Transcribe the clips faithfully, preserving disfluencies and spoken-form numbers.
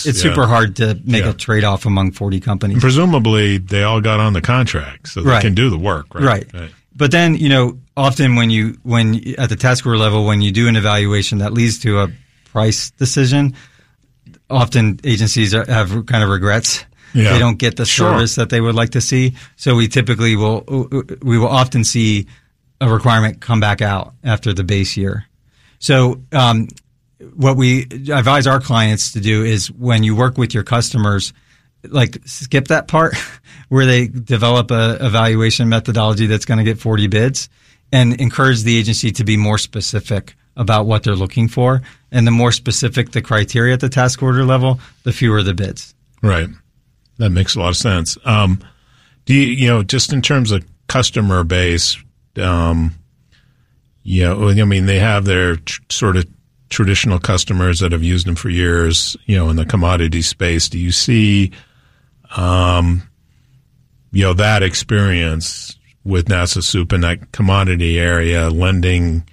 it's, it's yeah. super hard to make yeah. a trade-off among forty companies. Presumably, they all got on the contract, so they right. can do the work, right? Right. right. But then, you know, often when you, when at the task order level, when you do an evaluation that leads to a price decision, often agencies are, have kind of regrets. Yeah. They don't get the sure. service that they would like to see. So we typically will, we will often see a requirement come back out after the base year. So, um, what we advise our clients to do is when you work with your customers, like skip that part where they develop a evaluation methodology that's going to get forty bids, and encourage the agency to be more specific about what they're looking for. And the more specific the criteria at the task order level, the fewer the bids. Right. That makes a lot of sense. Um, do you, you know, just in terms of customer base, um, you know, I mean, they have their tr- sort of traditional customers that have used them for years, you know, in the commodity space. Do you see, um, you know, that experience with NASA Soup in that commodity area lending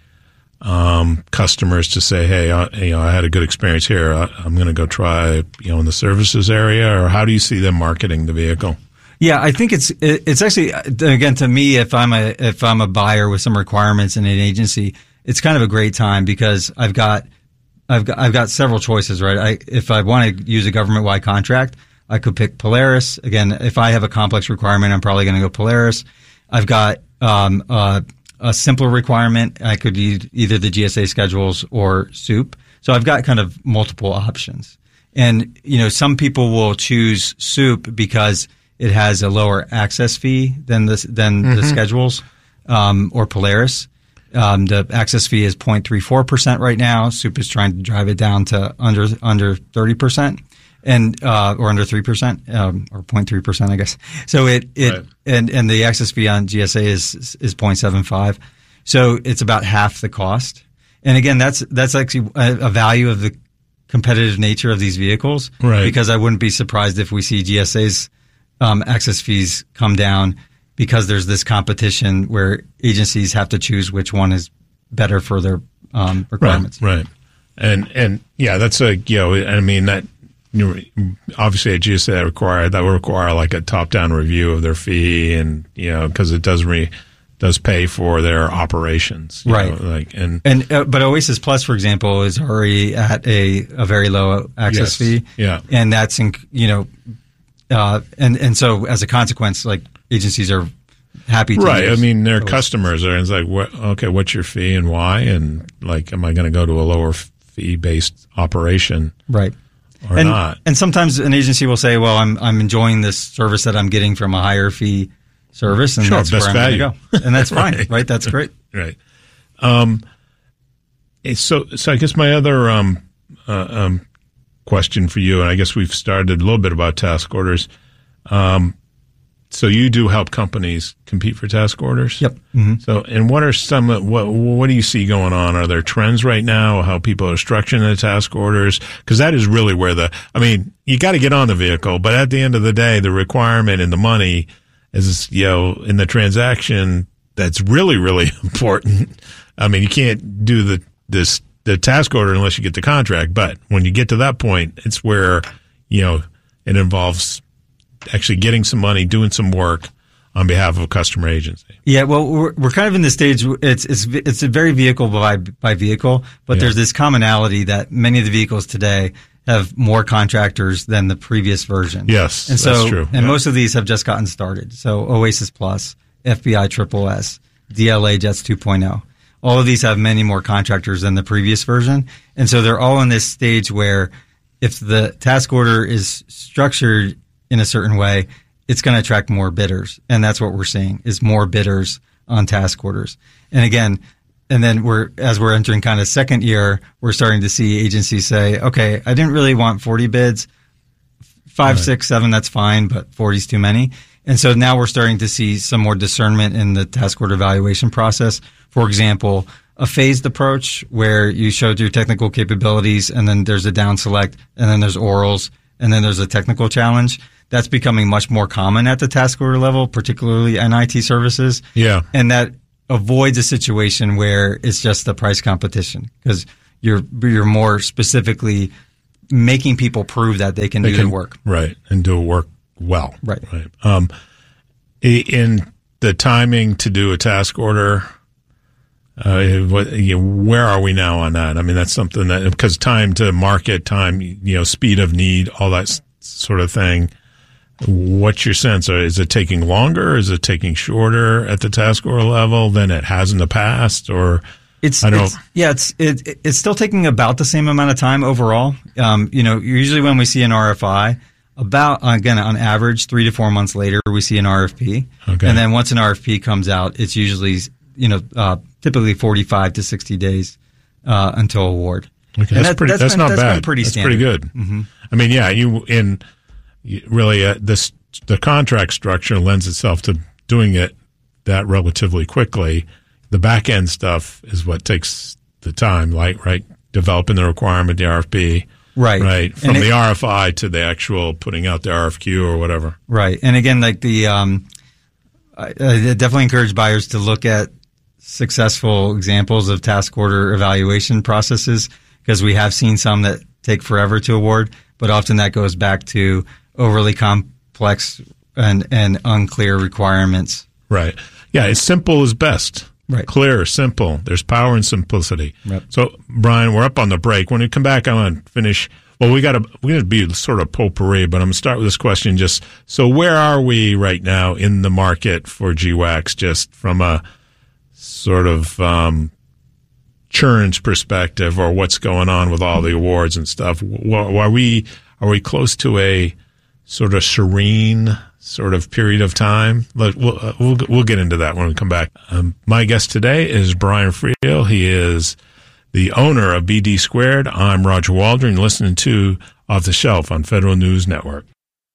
um, customers to say, hey, I, you know, I had a good experience here. I, I'm going to go try, you know, in the services area? Or how do you see them marketing the vehicle? Yeah, I think it's it's actually, again, to me, if I'm a if I'm a buyer with some requirements in an agency, it's kind of a great time because I've got I've got I've got several choices, right? I if I want to use a government-wide contract, I could pick Polaris. Again, if I have a complex requirement, I'm probably going to go Polaris. I've got um, uh, a simpler requirement. I could use either the G S A schedules or Soup. So I've got kind of multiple options. And you know, some people will choose Soup because it has a lower access fee than the than mm-hmm. the schedules um, or Polaris. Um, the access fee is zero point three four percent right now. Soup is trying to drive it down to under under thirty percent and uh, or under three percent um, or zero point three percent, I guess. So it it right. and and the access fee on G S A is is zero point seven five. So it's about half the cost. And again, that's that's actually a, a value of the competitive nature of these vehicles, right? Because I wouldn't be surprised if we see G S A's um, access fees come down, because there's this competition where agencies have to choose which one is better for their um, requirements. Right, right. And, and yeah, that's a, you know, I mean, that, you know, obviously a G S A require, that would require like a top-down review of their fee and, you know, because it does re, does pay for their operations. Right. Know, like, and, and, uh, but Oasis Plus, for example, is already at a, a very low access yes, fee. Yeah. And that's, in, you know, uh, and, and so as a consequence, like, agencies are happy to right. use. I mean, their Oasis. customers are, and it's like, what, okay, what's your fee and why? And like, am I going to go to a lower fee based operation? Right. Or and, not? And sometimes an agency will say, well, I'm, I'm enjoying this service that I'm getting from a higher fee service, and sure, that's best where I'm value. going to go. And that's fine, right. right? That's great. Right. Um, so, so I guess my other, um, uh, um, question for you, and I guess we've started a little bit about task orders. Um, so you do help companies compete for task orders? Yep. Mm-hmm. So, and what are some, what, what do you see going on? Are there trends right now, how people are structuring the task orders? Because that is really where the, I mean, you got to get on the vehicle, but at the end of the day, the requirement and the money is, you know, in the transaction, that's really, really important. I mean, you can't do the, this, the task order unless you get the contract, but when you get to that point, it's where, you know, it involves actually getting some money, doing some work on behalf of a customer agency. Yeah, well, we're we're kind of in the stage. It's it's it's a very vehicle by by vehicle, but yeah. there's this commonality that many of the vehicles today have more contractors than the previous version. Yes, and so, that's true. And yeah. most of these have just gotten started. So Oasis Plus, F B I Triple S, D L A Jets two point oh. All of these have many more contractors than the previous version, and so they're all in this stage where if the task order is structured in a certain way, it's going to attract more bidders. And that's what we're seeing, is more bidders on task orders. And again, and then we're, as we're entering kind of second year, we're starting to see agencies say, okay, I didn't really want forty bids, five, right. six, seven, that's fine, but forty is too many. And so now we're starting to see some more discernment in the task order evaluation process. For example, a phased approach where you showed your technical capabilities, and then there's a down select, and then there's orals, and then there's a technical challenge. That's becoming much more common at the task order level, particularly in I T services. Yeah. And that avoids a situation where it's just a price competition, because you're you're more specifically making people prove that they can they do can, the work. Right, and do work well. Right. Right. Um, in the timing to do a task order, uh, what, you know, where are we now on that? I mean, that's something that, because time to market, time, you know, speed of need, all that s- sort of thing. What's your sense? Is it taking longer? Is it taking shorter at the task order level than it has in the past? Or It's, I don't it's yeah, it's it, it's still taking about the same amount of time overall. Um, you know, usually when we see an R F I, about again on average three to four months later we see an R F P, Okay. and then once an R F P comes out, it's usually you know uh, typically forty-five to sixty days uh, until award. Okay, And that's that- pretty. that's That's been- not that's been bad. pretty That's standard. pretty good. Mm-hmm. I mean, yeah, you in you, really uh, this the contract structure lends itself to doing it that relatively quickly. The back end stuff is what takes the time, like right, developing the requirement, the R F P, Right. right, from And it- the R F I to the actual putting out the R F Q or whatever. Right. And again, like the, um, I, I definitely encourage buyers to look at successful examples of task order evaluation processes, because we have seen some that take forever to award, but often that goes back to overly complex and, and unclear requirements. Right. Yeah, it's simple is best. Right. Clear, simple. There's power in simplicity. Yep. So, Brian, we're up on the break. When we come back, I want to finish. Well, we got to we're going to be sort of potpourri, but I'm going to start with this question. Just so, where are we right now in the market for G WACs? Just from a sort of um, churn's perspective, or what's going on with all the awards and stuff? Well, are we are we close to a sort of serene sort of period of time? We'll, uh, we'll, we'll get into that when we come back. Um, my guest today is Brian Friel. He is the owner of B D Squared. I'm Roger Waldron, listening to Off the Shelf on Federal News Network.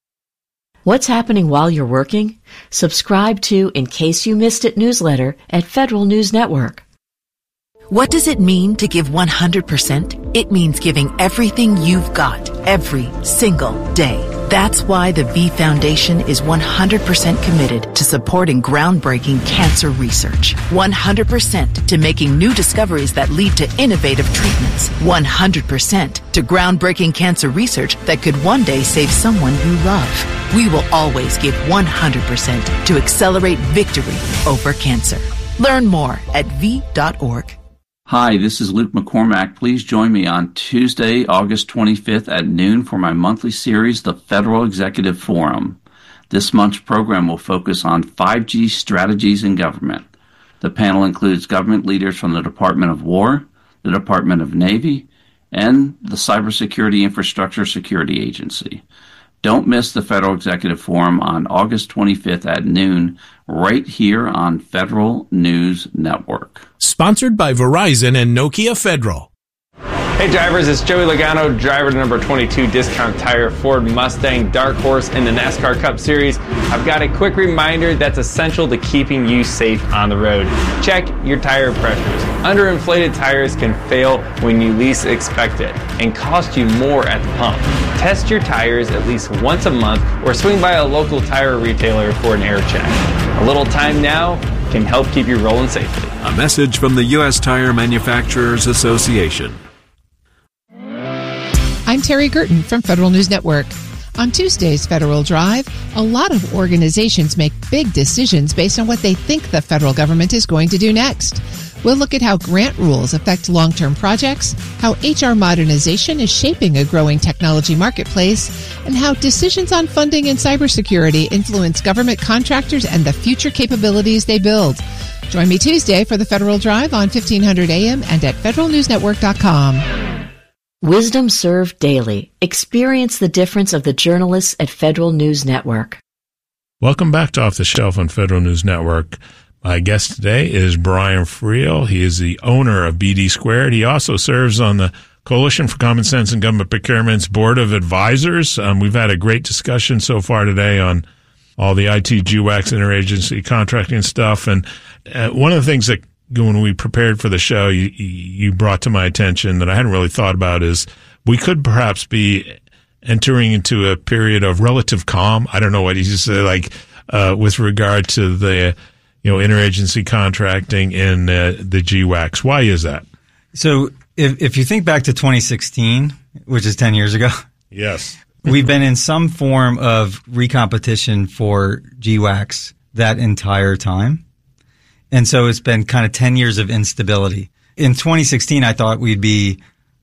What's happening while you're working? Subscribe to In Case You Missed It newsletter at Federal News Network. What does it mean to give one hundred percent? It means giving everything you've got every single day. That's why the V Foundation is one hundred percent committed to supporting groundbreaking cancer research. one hundred percent to making new discoveries that lead to innovative treatments. one hundred percent to groundbreaking cancer research that could one day save someone you love. We will always give one hundred percent to accelerate victory over cancer. Learn more at V dot org. Hi, this is Luke McCormack. Please join me on Tuesday, August twenty-fifth at noon for my monthly series, The Federal Executive Forum. This month's program will focus on five G strategies in government. The panel includes government leaders from the Department of War, the Department of Navy, and the Cybersecurity Infrastructure Security Agency. Don't miss the Federal Executive Forum on August twenty-fifth at noon, right here on Federal News Network. Sponsored by Verizon and Nokia Federal. Hey drivers, it's Joey Logano, driver to number twenty-two Discount Tire Ford Mustang Dark Horse in the NASCAR Cup Series. I've got a quick reminder that's essential to keeping you safe on the road. Check your tire pressures. Underinflated tires can fail when you least expect it and cost you more at the pump. Test your tires at least once a month or swing by a local tire retailer for an air check. A little time now can help keep you rolling safely. A message from the U S Tire Manufacturers Association. I'm Terry Gerton from Federal News Network. On Tuesday's Federal Drive, a lot of organizations make big decisions based on what they think the federal government is going to do next. We'll look at how grant rules affect long-term projects, how H R modernization is shaping a growing technology marketplace, and how decisions on funding and cybersecurity influence government contractors and the future capabilities they build. Join me Tuesday for the Federal Drive on fifteen hundred A M and at federal news network dot com. Wisdom Served Daily. Experience the difference of the journalists at Federal News Network. Welcome back to Off the Shelf on Federal News Network. My guest today is Brian Friel. He is the owner of B D Squared. He also serves on the Coalition for Common Sense and Government Procurement's Board of Advisors. Um, we've had a great discussion so far today on all the I T G WACs, interagency contracting stuff. And uh, one of the things that when we prepared for the show, you, you brought to my attention that I hadn't really thought about is we could perhaps be entering into a period of relative calm. I don't know what you say, like uh, with regard to the you know interagency contracting in uh, the G WACs. Why is that? So if if you think back to twenty sixteen which is ten years ago. Yes. We've been in some form of recompetition for G WACs that entire time. And so it's been kind of ten years of instability. In twenty sixteen, I thought we'd be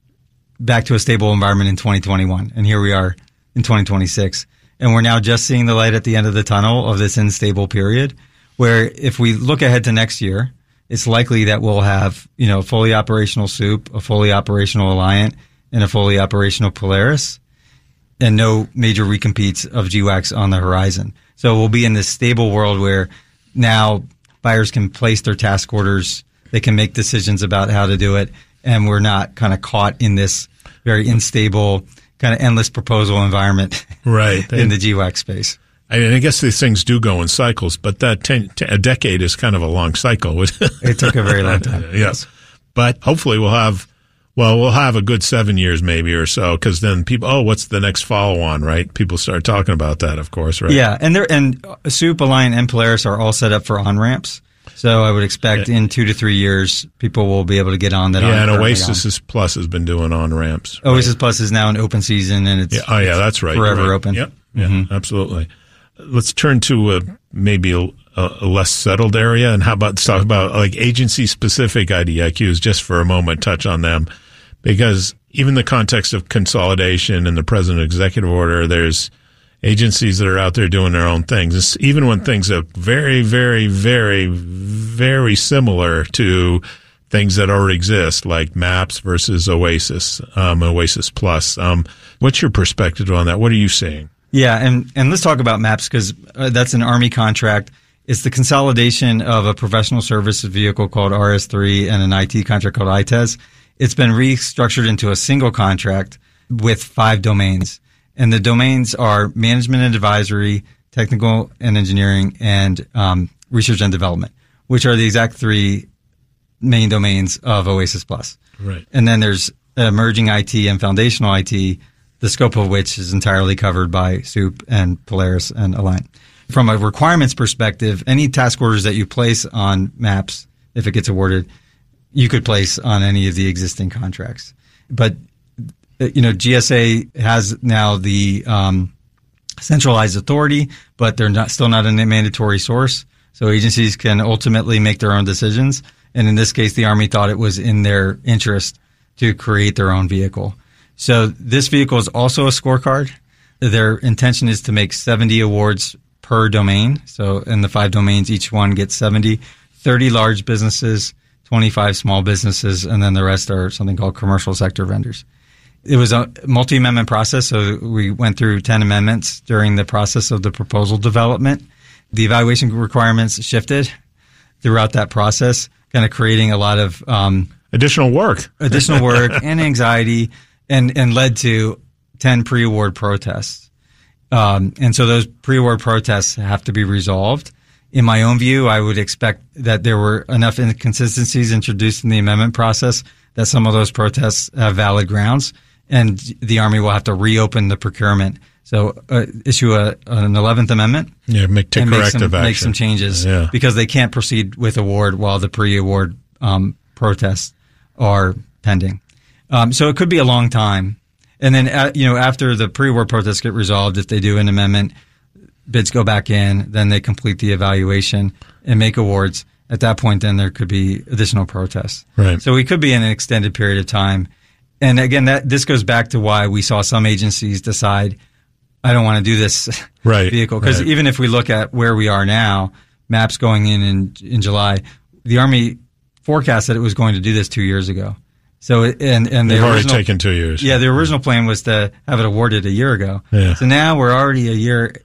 back to a stable environment in twenty twenty-one. And here we are in twenty twenty-six. And we're now just seeing the light at the end of the tunnel of this unstable period, where if we look ahead to next year, it's likely that we'll have, you know, a fully operational Soup, a fully operational Alliant, and a fully operational Polaris, and no major recompetes of G WACs on the horizon. So we'll be in this stable world where now buyers can place their task orders, they can make decisions about how to do it, and we're not kind of caught in this very unstable, kind of endless proposal environment right. in the G WAC space. I mean, I guess these things do go in cycles, but that ten, t- a decade is kind of a long cycle. It took a very long time. Yes. But hopefully we'll have, well, we'll have a good seven years maybe or so, because then people, oh, what's the next follow-on, right? People start talking about that, of course, right? Yeah, and there and Soup, Alliant, and Polaris are all set up for on-ramps. So I would expect in two to three years, people will be able to get on that. Yeah, and Oasis is, Plus has been doing on-ramps. Right? Oasis Plus is now an open season, and it's yeah. Oh, yeah, that's right. forever right. open. Yep, yeah, mm-hmm. absolutely. Let's turn to a, maybe a, a less settled area, and how about let's talk about like agency-specific I D I Qs just for a moment, touch on them, because even the context of consolidation and the president executive order, there's agencies that are out there doing their own things. It's, even when things are very, very, very, very similar to things that already exist, like MAPS versus Oasis, um, Oasis Plus. Um, what's your perspective on that? What are you seeing? Yeah, and, and let's talk about MAPS because uh, that's an Army contract. It's the consolidation of a professional services vehicle called R S three and an I T contract called I T E S. It's been restructured into a single contract with five domains. And the domains are management and advisory, technical and engineering, and um, research and development, which are the exact three main domains of Oasis Plus. Right. And then there's emerging I T and foundational I T, the scope of which is entirely covered by Soup and Polaris and Alliant. From a requirements perspective, any task orders that you place on MAPS, if it gets awarded, you could place on any of the existing contracts. But, you know, G S A has now the um, centralized authority, but they're not still not a mandatory source. So agencies can ultimately make their own decisions. And in this case, the Army thought it was in their interest to create their own vehicle. So this vehicle is also a scorecard. Their intention is to make seventy awards per domain. So in the five domains, each one gets seventy, thirty large businesses, twenty-five small businesses, and then the rest are something called commercial sector vendors. It was a multi-amendment process, so we went through ten amendments during the process of the proposal development. The evaluation requirements shifted throughout that process, kind of creating a lot of um, additional work, additional work and anxiety, and, and led to ten pre-award protests. Um, and so those pre-award protests have to be resolved. In my own view, I would expect that there were enough inconsistencies introduced in the amendment process that some of those protests have valid grounds, and the Army will have to reopen the procurement. So uh, issue a, an eleventh amendment. Yeah, make take and make corrective some, action. Make some changes yeah. because they can't proceed with award while the pre-award um, protests are pending. Um, so it could be a long time. And then, uh, you know, after the pre-award protests get resolved, if they do an amendment, bids go back in, then they complete the evaluation and make awards. At that point, then there could be additional protests. Right. So we could be in an extended period of time. And again, that this goes back to why we saw some agencies decide, I don't want to do this right. vehicle. Because right. even if we look at where we are now, MAPS going in, in in July, the Army forecast that it was going to do this two years ago. So and and they've the already original, taken two years. Yeah, the original plan was to have it awarded a year ago. Yeah. So now we're already a year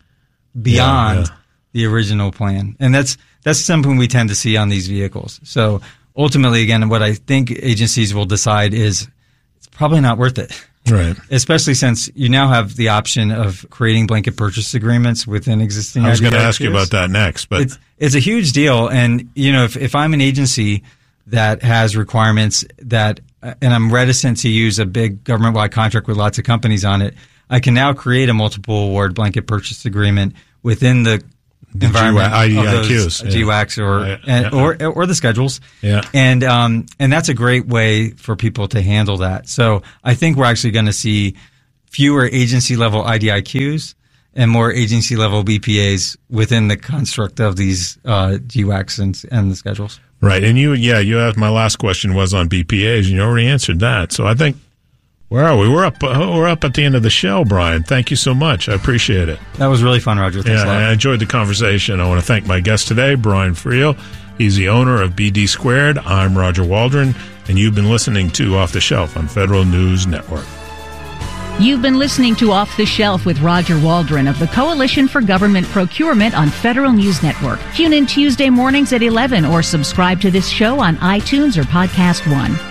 beyond yeah, yeah. the original plan, and that's that's something we tend to see on these vehicles. So ultimately, again, what I think agencies will decide is it's probably not worth it. Right. Especially since you now have the option of creating blanket purchase agreements within existing. I was going to ask I D I Qs. you about that next, but it's, it's a huge deal. And, you know, if, if I'm an agency that has requirements that, and I'm reticent to use a big government-wide contract with lots of companies on it, I can now create a multiple award blanket purchase agreement within the environment I D I Qs, of those yeah. G WACs or, Yeah, and, yeah. or or the schedules. Yeah. And um and that's a great way for people to handle that. So I think we're actually going to see fewer agency level I D I Qs and more agency level B P As within the construct of these uh, G WACs and, and the schedules. Right. And you, yeah, you asked, my last question was on B P As, and you already answered that. So I think, where are we? We're up, uh, we're up at the end of the show, Brian. Thank you so much. I appreciate it. That was really fun, Roger. Thanks yeah, a lot. I enjoyed the conversation. I want to thank my guest today, Brian Friel. He's the owner of B D Squared. I'm Roger Waldron, and you've been listening to Off the Shelf on Federal News Network. You've been listening to Off the Shelf with Roger Waldron of the Coalition for Government Procurement on Federal News Network. Tune in Tuesday mornings at eleven or subscribe to this show on iTunes or Podcast One.